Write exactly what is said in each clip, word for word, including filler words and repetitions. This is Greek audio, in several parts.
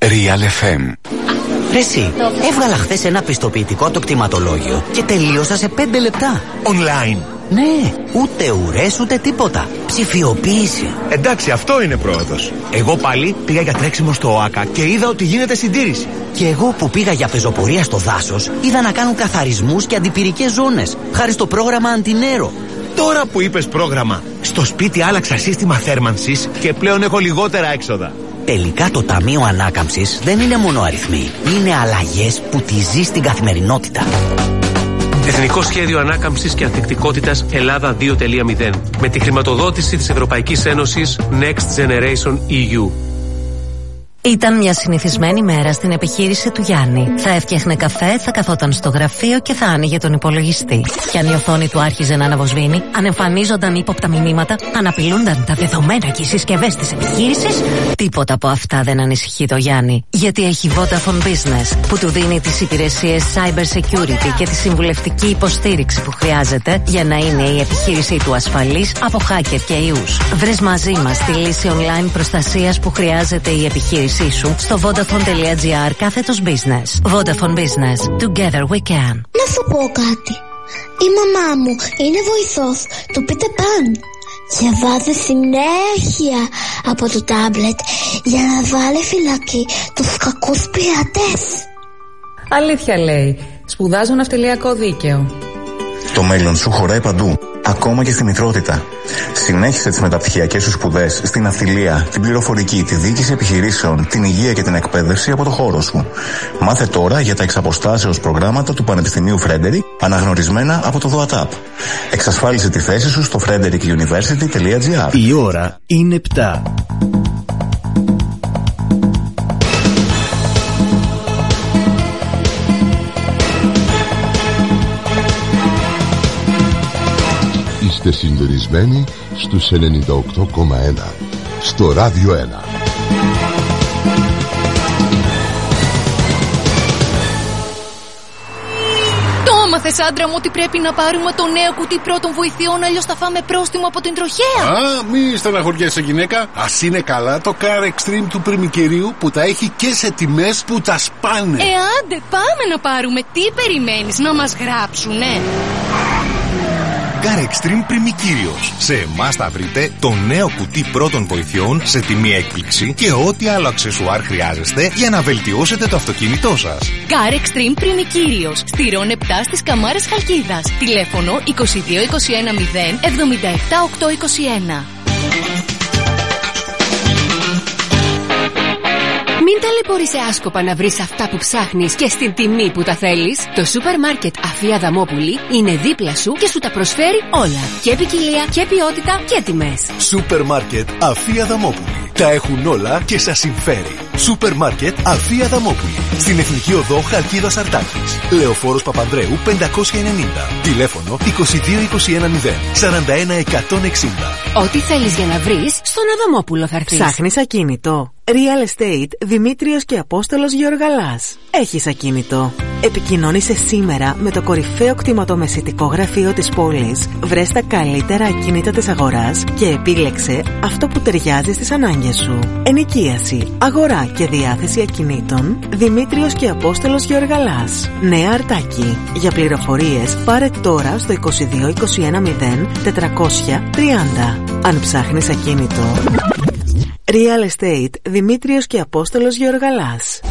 Real εφ εμ. Ρε εσύ, έβγαλα χθες ένα πιστοποιητικό από το κτηματολόγιο και τελείωσα σε πέντε λεπτά. Online. Ναι, ούτε ουρές ούτε τίποτα. Ψηφιοποίηση. Εντάξει, αυτό είναι πρόοδος. Εγώ πάλι πήγα για τρέξιμο στο ΟΑΚΑ και είδα ότι γίνεται συντήρηση. Και εγώ που πήγα για πεζοπορία στο δάσος, είδα να κάνουν καθαρισμούς και αντιπυρικές ζώνες, χάρη στο πρόγραμμα Αντινέρο. Τώρα που είπες πρόγραμμα, στο σπίτι άλλαξα σύστημα θέρμανσης και πλέον έχω λιγότερα έξοδα. Τελικά το Ταμείο Ανάκαμψης δεν είναι μόνο αριθμοί. Είναι αλλαγές που τη ζει στην καθημερινότητα. Εθνικό Σχέδιο Ανάκαμψης και Ανθεκτικότητας Ελλάδα δύο κόμμα μηδέν. Με τη χρηματοδότηση της Ευρωπαϊκής Ένωσης Next Generation ι γιου. Ήταν μια συνηθισμένη μέρα στην επιχείρηση του Γιάννη. Θα έφτιαχνε καφέ, θα καθόταν στο γραφείο και θα άνοιγε τον υπολογιστή. Και αν η οθόνη του άρχιζε να αναβοσβήνει, αν εμφανίζονταν ύποπτα μηνύματα, αν απειλούνταν τα δεδομένα και οι συσκευές της επιχείρησης, τίποτα από αυτά δεν ανησυχεί το Γιάννη. Γιατί έχει Vodafone Business, που του δίνει τις υπηρεσίες Cyber Security και τη συμβουλευτική υποστήριξη που χρειάζεται για να είναι η επιχείρησή του ασφαλής από hacker και ιούς. Βρες μαζί μας τη λύση online προστασίας που χρειάζεται η επιχείρηση σου στο vodafone.gr κάθετος business. Vodafone Business. Together we can. Να σου πω κάτι. Η μαμά μου είναι βοηθός του Peter Pan και βάζει συνέχεια από το τάμπλετ για να βάλει φυλακή τους κακούς πειρατές. Αλήθεια λέει. Σπουδάζω ναυτιλιακό δίκαιο. Το μέλλον σου χωράει παντού, ακόμα και στη μητρότητα. Συνέχισε τις μεταπτυχιακές σου σπουδές στην ναυτιλία, την πληροφορική, τη διοίκηση επιχειρήσεων, την υγεία και την εκπαίδευση από το χώρο σου. Μάθε τώρα για τα εξαποστάσεως προγράμματα του Πανεπιστημίου Φρέντερικ, αναγνωρισμένα από το ΔΟΑΤΑΠ. Εξασφάλισε τη θέση σου στο φρέντερικ γιουνιβέρσιτι τελεία τζι άρ. Η ώρα είναι επτά. Είστε συντονισμένοι στους ενενήντα οκτώ κόμμα ένα στο Ράδιο ένα. Το έμαθες, άντρα μου, ότι πρέπει να πάρουμε το νέο κουτί πρώτων βοηθειών, αλλιώς θα φάμε πρόστιμο από την τροχέα. Α, μη στεναχωριέσαι, γυναίκα. Ας είναι καλά το Car Extreme του πριμικερίου που τα έχει και σε τιμές που τα σπάνε. Ε, άντε, πάμε να πάρουμε. Τι περιμένεις, να μας γράψουνε? Car Extreme Πριμικύριος. Σε εμάς θα βρείτε το νέο κουτί πρώτων βοηθειών σε τιμή έκπληξη και ό,τι άλλο αξεσουάρ χρειάζεστε για να βελτιώσετε το αυτοκίνητό σας. Car Extreme Πριμικύριος. Στηρών επτά στις Καμάρες Χαλκίδας. Τηλέφωνο είκοσι δύο είκοσι ένα μηδέν εβδομήντα επτά οκτακόσια είκοσι ένα. Μην ταλαιπωρείσαι άσκοπα να βρεις αυτά που ψάχνεις και στην τιμή που τα θέλεις. Το σούπερ μάρκετ Αφία Δαμόπουλη είναι δίπλα σου και σου τα προσφέρει όλα. Και ποικιλία και ποιότητα και τιμές. Σούπερ μάρκετ Αφία Δαμόπουλη. Τα έχουν όλα και σας συμφέρει. Σούπερ μάρκετ Αφία Δαμόπουλη. Στην Εθνική Οδό Χαλκίδας Αρτάκης. Λεωφόρος Παπανδρέου πεντακόσια ενενήντα. Τηλέφωνο είκοσι δύο είκοσι ένα μηδέν σαράντα ένα εκατόν εξήντα. Ό,τι θέλεις για να βρεις, στον Αδαμόπουλο θα έρθεις. Ψάχνεις ακίνητο? Real Estate Δημήτριος και Απόστολος Γεωργαλάς. Έχεις ακίνητο? Επικοινώνησε σήμερα με το κορυφαίο κτηματομεσητικό γραφείο της πόλης. Βρες τα καλύτερα ακίνητα της αγοράς και επίλεξε αυτό που ταιριάζει στις ανάγκες σου. Ενοικίαση, αγορά και διάθεση ακινήτων. Δημήτριος και Απόστολος Γεωργαλάς. Νέα Αρτάκη. Για πληροφορίες πάρε τώρα στο είκοσι δύο είκοσι ένα μηδέν τετρακόσια τριάντα. Αν ψάχνεις ακίνητο, Real Estate Δημήτριος και Απόστολος Γεωργαλάς.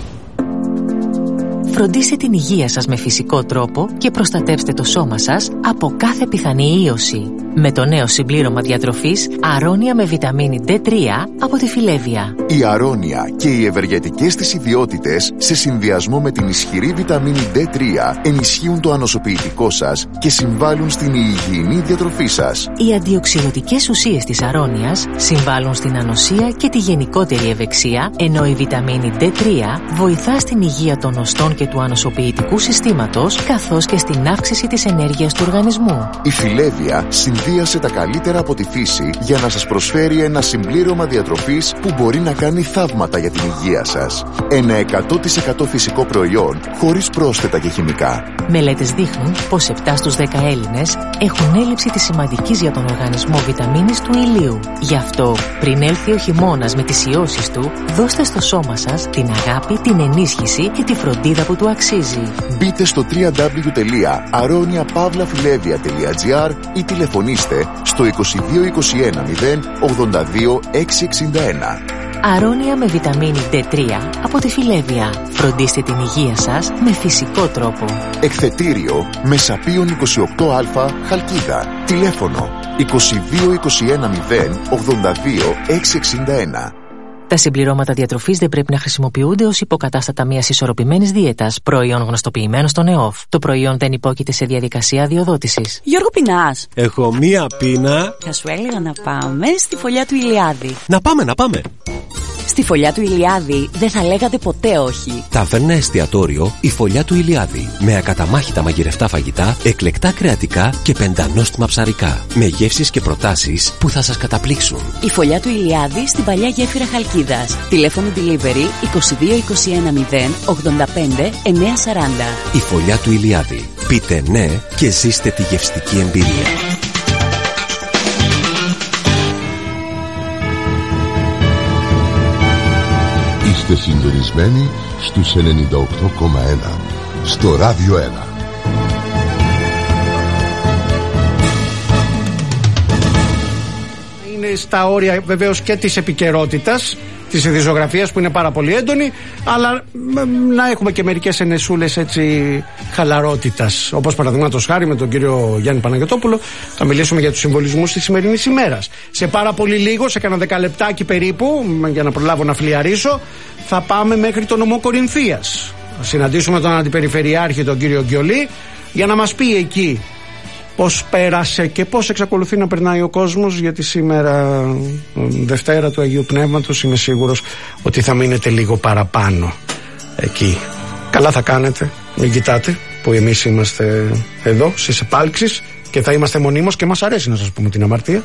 Φροντίστε την υγεία σας με φυσικό τρόπο και προστατεύστε το σώμα σας από κάθε πιθανή ίωση. Με το νέο συμπλήρωμα διατροφής Αρώνια με βιταμίνη ντι τρία από τη Φιλέβια. Η Αρώνια και οι ευεργετικές της ιδιότητες σε συνδυασμό με την ισχυρή βιταμίνη ντι τρία ενισχύουν το ανοσοποιητικό σας και συμβάλλουν στην υγιεινή διατροφή σας. Οι αντιοξυδοτικές ουσίες της Αρώνιας συμβάλλουν στην ανοσία και τη γενικότερη ευεξία, ενώ η βιταμίνη ντι τρία βοηθά στην υγεία των οστών και του ανοσοποιητικού συστήματος, καθώς και στην αύξηση της ενέργειας του οργανισμού. Η Φιλέβια συνδυάζει σχεδίασε τα καλύτερα από τη φύση για να σας προσφέρει ένα συμπλήρωμα διατροφής που μπορεί να κάνει θαύματα για την υγεία σας. Ένα εκατό τοις εκατό φυσικό προϊόν χωρίς πρόσθετα και χημικά. Μελέτες δείχνουν πως επτά στους δέκα Έλληνες έχουν έλλειψη της σημαντικής για τον οργανισμό βιταμίνης του ηλίου. Γι' αυτό, πριν έλθει ο χειμώνας με τις ιώσεις του, δώστε στο σώμα σας την αγάπη, την ενίσχυση και τη φροντίδα που του αξίζει. Μπείτε στο double-u double-u double-u τελεία αρώνια παύλα φιλεύεια τελεία τζι άρ ή τηλεφωνήστε στο είκοσι δύο είκοσι ένα μηδέν ογδόντα δύο εξακόσια εξήντα ένα. Αρώνια με βιταμίνη ντι τρία από τη Φιλεύεια. Φροντίστε την υγεία σας με φυσικό τρόπο. Εκθετήριο Μεσαπίων είκοσι οκτώ α Χαλκίδα. Τηλέφωνο είκοσι δύο είκοσι ένα μηδέν ογδόντα δύο εξακόσια εξήντα ένα. Τα συμπληρώματα διατροφής δεν πρέπει να χρησιμοποιούνται ως υποκατάστατα μιας ισορροπημένης δίαιτας, προϊόν γνωστοποιημένο στον ΕΟΦ. Το προϊόν δεν υπόκειται σε διαδικασία αδειοδότησης. Γιώργο, πεινάς? Έχω μία πείνα. Θα σου έλεγα να πάμε στη φωλιά του Ηλιάδη. Να πάμε, να πάμε. Στη φωλιά του Ηλιάδη δεν θα λέγατε ποτέ όχι. Ταβέρνα εστιατόριο η Φωλιά του Ηλιάδη. Με ακαταμάχητα μαγειρευτά φαγητά, εκλεκτά κρεατικά και πεντανόστιμα ψαρικά. Με γεύσεις και προτάσεις που θα σας καταπλήξουν. Η Φωλιά του Ηλιάδη στην παλιά γέφυρα Χαλκίδας. Τηλέφωνο delivery είκοσι δύο είκοσι ένα μηδέν ογδόντα πέντε εννιακόσια σαράντα. Η Φωλιά του Ηλιάδη. Πείτε ναι και ζήστε τη γευστική εμπειρία. Είστε συντονισμένοι στους ενενήντα οκτώ κόμμα ένα στο Ράδιο ένα. Είναι στα όρια βεβαίως και της επικαιρότητας, της ειδησιογραφίας που είναι πάρα πολύ έντονη, αλλά να έχουμε και μερικές ενεσούλες έτσι χαλαρότητας, όπως παραδείγματος χάρη με τον κύριο Γιάννη Παναγιωτόπουλο θα μιλήσουμε για τους συμβολισμούς της σημερινής ημέρας. Σε πάρα πολύ λίγο, σε κανένα δεκαλεπτάκι περίπου, για να προλάβω να φλιαρίσω, θα πάμε μέχρι το νομό Κορινθίας. Θα συναντήσουμε τον Αντιπεριφερειάρχη, τον κύριο Γκιολή, για να μας πει εκεί πώς πέρασε και πώς εξακολουθεί να περνάει ο κόσμος, γιατί σήμερα Δευτέρα του Αγίου Πνεύματος είμαι σίγουρος ότι θα μείνετε λίγο παραπάνω εκεί. Καλά θα κάνετε, μην κοιτάτε που εμείς είμαστε εδώ στις επάλξεις και θα είμαστε μονίμως και μας αρέσει να σας πούμε την αμαρτία.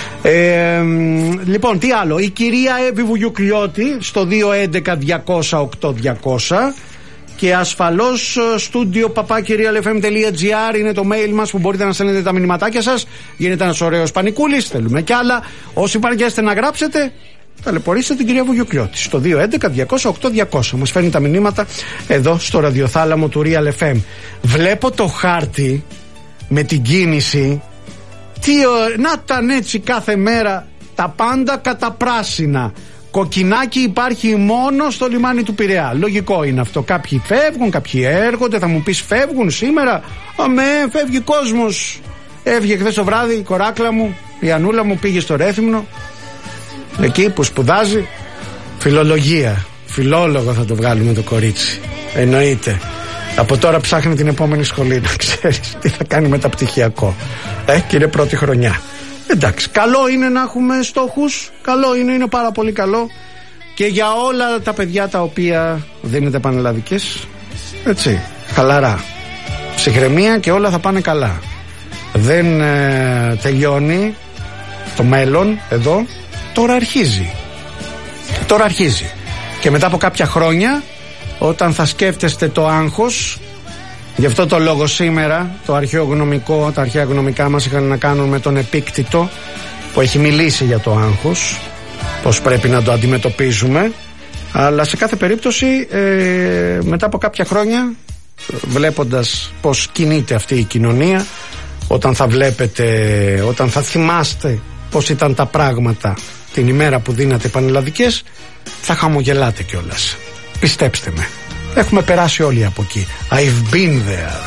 Ε, λοιπόν, τι άλλο, η κυρία Εύη Βουγιουκλιώτη στο δύο έντεκα διακόσια οκτώ διακόσια και ασφαλώς στούντιο παπάκι real f m τελεία g r είναι το mail μας που μπορείτε να στέλνετε τα μηνυματάκια σας. Γίνεται ένας ωραίος πανικούλης, θέλουμε κι άλλα. Όσοι βαριέστε να γράψετε, ταλαιπωρήστε την κυρία Βουγιουκλιώτη στο δύο έντεκα διακόσια οκτώ διακόσια. Μας φέρνει τα μηνύματα εδώ στο ραδιοθάλαμο του Real εφ εμ. Βλέπω το χάρτη με την κίνηση. Τι ω... να ήταν έτσι κάθε μέρα, τα πάντα κατά πράσινα. Κοκκινάκι υπάρχει μόνο στο λιμάνι του Πειραιά. Λογικό είναι αυτό. Κάποιοι φεύγουν, κάποιοι έρχονται. Θα μου πεις φεύγουν σήμερα? Αμέ, φεύγει κόσμος. Έβγε χθες το βράδυ η κοράκλα μου, η Ανούλα μου, πήγε στο Ρέθυμνο, εκεί που σπουδάζει φιλολογία. Φιλόλογο θα το βγάλουμε το κορίτσι. Εννοείται. Από τώρα ψάχνει την επόμενη σχολή, να ξέρεις τι θα κάνει μεταπτυχιακό. Ε, και είναι πρώτη χρονιά. Εντάξει, καλό είναι να έχουμε στόχους. Καλό είναι, είναι πάρα πολύ καλό. Και για όλα τα παιδιά τα οποία δίνετε πανελλαδικές, έτσι, χαλαρά, ψυχραιμία και όλα θα πάνε καλά. Δεν ε, τελειώνει το μέλλον εδώ. Τώρα αρχίζει. Τώρα αρχίζει. Και μετά από κάποια χρόνια, όταν θα σκέφτεστε το άγχος, γι' αυτό το λόγο σήμερα το αρχαίο γνωμικό, τα αρχαία γνωμικά μας είχαν να κάνουν με τον Επίκτητο, που έχει μιλήσει για το άγχος, πώς πρέπει να το αντιμετωπίζουμε. Αλλά σε κάθε περίπτωση ε, μετά από κάποια χρόνια, βλέποντας πώς κινείται αυτή η κοινωνία, όταν θα βλέπετε, όταν θα θυμάστε πώς ήταν τα πράγματα την ημέρα που δίνατε πανελλαδικές, θα χαμογελάτε κιόλας. Πιστέψτε με, έχουμε περάσει όλοι από εκεί. I've been there.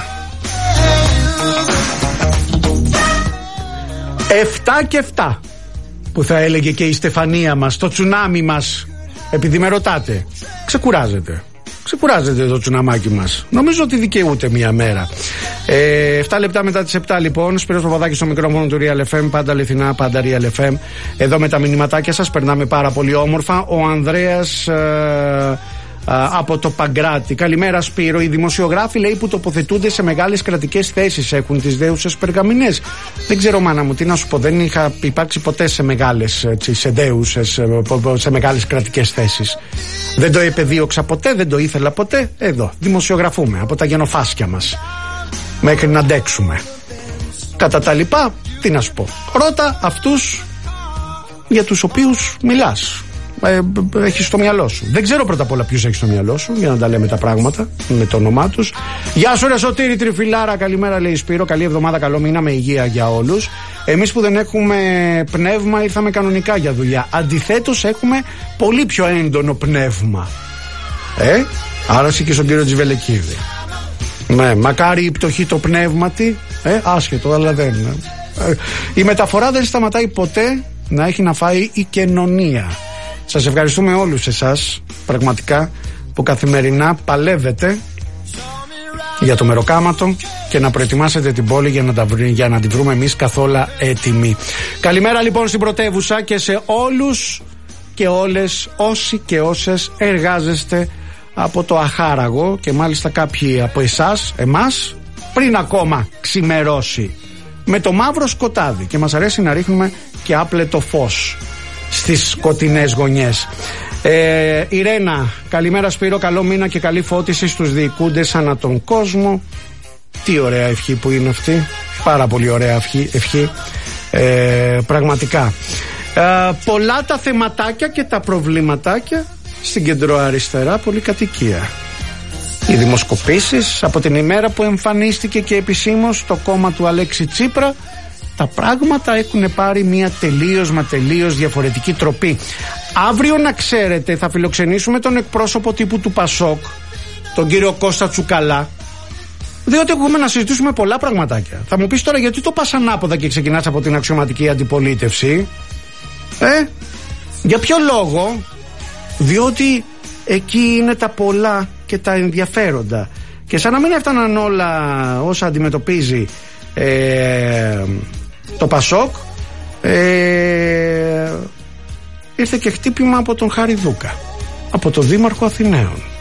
Εφτά και εφτά, που θα έλεγε και η Στεφανία μας, το τσουνάμι μας. Επειδή με ρωτάτε, ξεκουράζεται. Ξεκουράζεται το τσουναμάκι μας. Νομίζω ότι δικαιούται μία μέρα. Ε, εφτά λεπτά μετά τις επτά λοιπόν. Σπύρος Παπαδάκης στο μικρόφωνο του Real εφ εμ. Πάντα αληθινά, πάντα Real εφ εμ. Εδώ με τα μηνυματάκια σας περνάμε πάρα πολύ όμορφα. Ο Ανδρέας ε, από το Παγκράτη. Καλημέρα Σπύρο. Οι δημοσιογράφοι, λέει, που τοποθετούνται σε μεγάλες κρατικές θέσεις έχουν τις δέουσες περγαμηνές. Δεν ξέρω, μάνα μου, τι να σου πω. Δεν είχα υπάρξει ποτέ σε μεγάλες, έτσι, σε δέουσες, σε μεγάλες κρατικές θέσεις. Δεν το επεδίωξα ποτέ, δεν το ήθελα ποτέ. Εδώ δημοσιογραφούμε από τα γενοφάσκια μας μέχρι να αντέξουμε. Κατά τα λοιπά, τι να σου πω. Ρώτα αυτούς για τους οποίους μιλάς. Ε, έχεις στο μυαλό σου. Δεν ξέρω πρώτα απ' όλα ποιους έχεις στο μυαλό σου, για να τα λέμε τα πράγματα με το όνομά τους. Γεια σου ρε Σωτήρη Τριφυλάρα, καλημέρα λέει Σπύρο, καλή εβδομάδα, καλό μήνα με υγεία για όλους. Εμείς που δεν έχουμε πνεύμα ήρθαμε κανονικά για δουλειά. Αντιθέτως έχουμε πολύ πιο έντονο πνεύμα. Ε, άρασε και στον κύριο Τζιβελεκίδη. Ναι, μακάρι η πτωχή το πνεύματι. Ε, άσχετο, αλλά δεν. Ε, η μεταφορά δεν σταματάει ποτέ να έχει να φάει η κοινωνία. Σας ευχαριστούμε όλους εσάς πραγματικά που καθημερινά παλεύετε για το μεροκάματο και να προετοιμάσετε την πόλη για να, τα βρει, για να την βρούμε εμείς καθόλου έτοιμοι. Καλημέρα λοιπόν στην πρωτεύουσα και σε όλους και όλες όσοι και όσες εργάζεστε από το αχάραγο και μάλιστα κάποιοι από εσάς, εμάς, πριν ακόμα ξημερώσει με το μαύρο σκοτάδι και μας αρέσει να ρίχνουμε και άπλετο φως στις σκοτεινές γωνιές. ε, Ιρένα, καλημέρα Σπύρο, καλό μήνα και καλή φώτιση στους διοικούντες ανά τον κόσμο. Τι ωραία ευχή που είναι αυτή. Πάρα πολύ ωραία ευχή, ευχή. Ε, πραγματικά ε, πολλά τα θεματάκια και τα προβληματάκια στην κεντροαριστερά πολυκατοικία. Οι δημοσκοπήσεις από την ημέρα που εμφανίστηκε και επισήμως το κόμμα του Αλέξη Τσίπρα, τα πράγματα έχουν πάρει μια τελείως μα τελείως διαφορετική τροπή. Αύριο, να ξέρετε, θα φιλοξενήσουμε τον εκπρόσωπο τύπου του Πασόκ, τον κύριο Κώστα Τσουκαλά, διότι έχουμε να συζητήσουμε πολλά πραγματάκια. Θα μου πεις τώρα γιατί το πας ανάποδα και ξεκινάς από την αξιωματική αντιπολίτευση. Ε, για ποιο λόγο? Διότι εκεί είναι τα πολλά και τα ενδιαφέροντα. Και σαν να μην έφταναν όλα όσα αντιμετωπίζει ε, το Πασόκ, ε, ήρθε και χτύπημα από τον Χάρη Δούκα, από τον Δήμαρχο Αθηναίων.